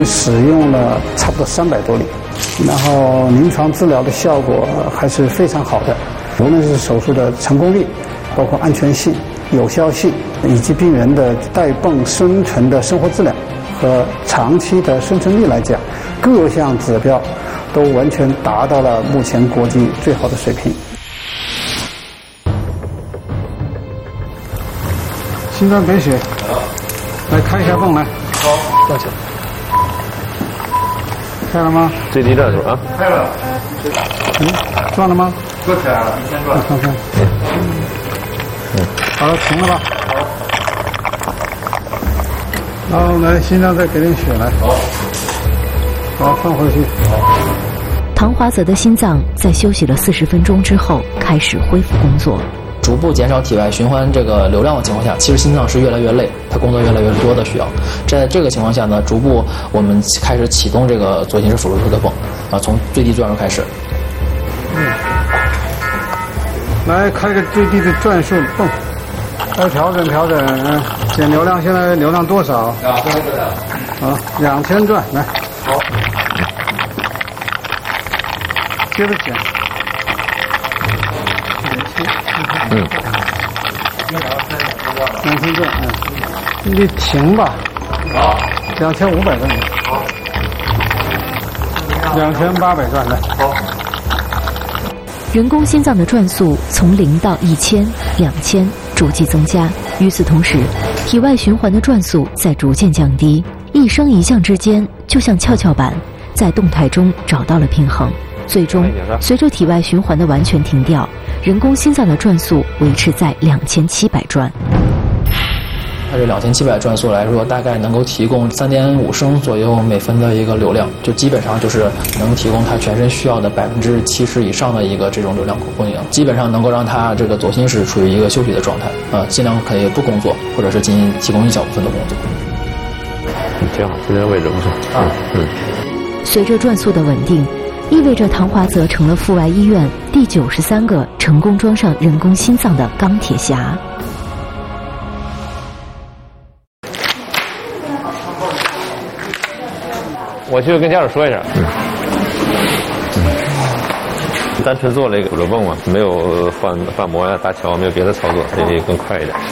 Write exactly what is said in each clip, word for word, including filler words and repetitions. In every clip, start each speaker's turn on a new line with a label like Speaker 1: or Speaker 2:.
Speaker 1: 使用了差不多三百多例，然后临床治疗的效果还是非常好的，无论是手术的成功率，包括安全性、有效性，以及病人的带泵生存的生活质量和长期的生存率来讲，各项指标都完全达到了目前国际最好的水平。心脏给血，来开一下泵来，
Speaker 2: 好，放下。
Speaker 1: 开了吗？
Speaker 2: 最低转数啊，
Speaker 3: 开了。
Speaker 1: 嗯，转了吗？
Speaker 3: 搁起来了，你先转。
Speaker 1: 看看。嗯。好了，停了吧。好。然后来，心脏再给点血来。
Speaker 3: 好。
Speaker 1: 好，放回去。
Speaker 3: 好。
Speaker 4: 唐华泽的心脏在休息了四十分钟之后开始恢复工作。
Speaker 5: 逐步减少体外循环这个流量的情况下，其实心脏是越来越累，它工作越来越多的需要。在这个情况下呢，逐步我们开始启动这个左心室辅助推的泵，啊，从最低转数开始。
Speaker 1: 嗯。来开个最低的转数泵，来调整调整，嗯，减流量，现在流量多少？
Speaker 3: 两千转。
Speaker 1: 啊，两千转，来。
Speaker 3: 好。
Speaker 1: 接着减。
Speaker 2: 嗯，
Speaker 1: 两千转，嗯，你停吧。
Speaker 3: 好，
Speaker 1: 两千五百转。
Speaker 3: 好，
Speaker 1: 两千八百转来。
Speaker 3: 好。
Speaker 4: 人工心脏的转速从零到一千、两千逐级增加，与此同时，体外循环的转速在逐渐降低，一升一降之间就像跷跷板，在动态中找到了平衡。最终，随着体外循环的完全停掉，人工心脏的转速维持在两千七百转。
Speaker 5: 它这两千七百转速来说，大概能够提供三点五升左右每分的一个流量，就基本上就是能提供它全身需要的百分之七十以上的一个这种流量供应，基本上能够让它这个左心室处于一个休息的状态，啊、呃，尽量可以不工作，或者是仅提供一小部分的工作。
Speaker 2: 嗯，挺好，这个位置不错。啊，嗯。
Speaker 4: 随着转速的稳定，意味着唐华泽成了阜外医院第九十三个成功装上人工心脏的钢铁侠。
Speaker 2: 我去跟家长说一下。嗯。嗯。单纯做了一个辅助泵嘛，没有换换膜呀、搭桥，没有别的操作，所以更快一点。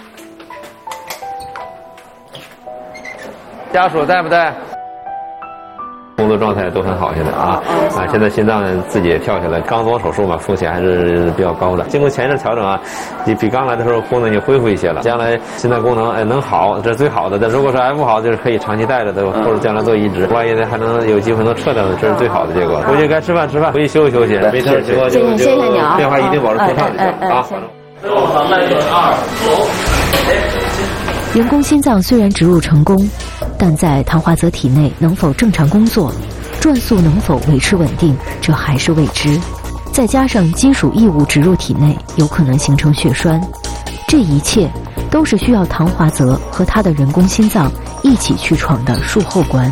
Speaker 2: 家属在不在？工作状态都很好，现在啊啊！现在心脏自己也跳下来，刚做手术嘛，风险还是比较高的。经过前一阵调整啊，你比刚来的时候功能就恢复一些了。将来心脏功能哎能好，这是最好的。但如果说哎不好，就是可以长期带着的，或者将来做移植。万一呢还能有机会能撤掉的，这是最好的结果。回去该吃饭吃饭，回去休息休息，没事情况就就电话一定保持通畅就行啊。
Speaker 3: 右旁带准二走。
Speaker 4: 人工心脏虽然植入成功，但在唐华泽体内能否正常工作，转速能否维持稳定，这还是未知。再加上金属异物植入体内，有可能形成血栓，这一切都是需要唐华泽和他的人工心脏一起去闯的术后关。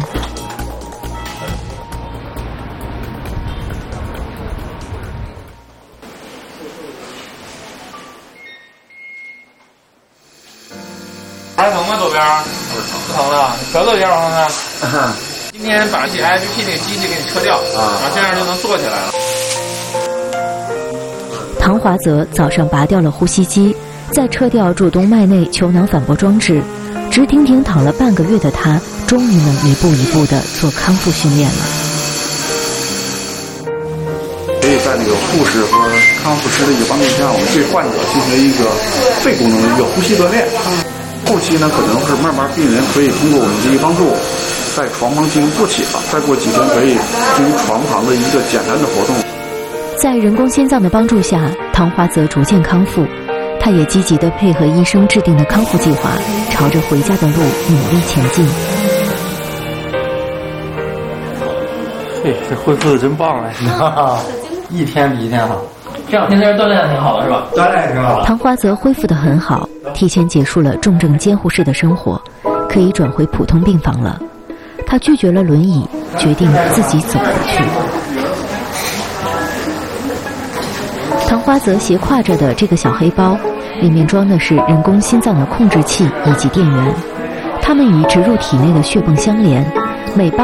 Speaker 3: 还疼吗？左边？不疼了，调左边看看。今天把这 I F P 那个机器给你撤掉啊，然后这样就能坐起来了。
Speaker 4: 唐华泽早上拔掉了呼吸机，再撤掉主动脉内球囊反搏装置，直挺挺躺了半个月的他，终于能一步一步地做康复训练了。
Speaker 6: 所以在那个护士和康复师的一个帮助下，我们对患者进行一个肺功能的一个呼吸锻炼。后期呢，可能是慢慢病人可以通过我们这一帮助，在床旁进行坐起了，再过几天可以进行床旁的一个简单的活动。
Speaker 4: 在人工心脏的帮助下，唐华泽逐渐康复，他也积极地配合医生制定的康复计划，朝着回家的路努力前进。
Speaker 7: 嘿，这恢复的真棒哎！哈哈，一天比一天好。
Speaker 5: 这两天在这锻炼的挺好的是吧？
Speaker 7: 锻炼挺好。
Speaker 4: 唐华泽恢复得很好，提前结束了重症监护室的生活，可以转回普通病房了。他拒绝了轮椅，决定自己走回去。唐华泽斜挎着的这个小黑包，里面装的是人工心脏的控制器以及电源，它们与植入体内的血泵相连， 每八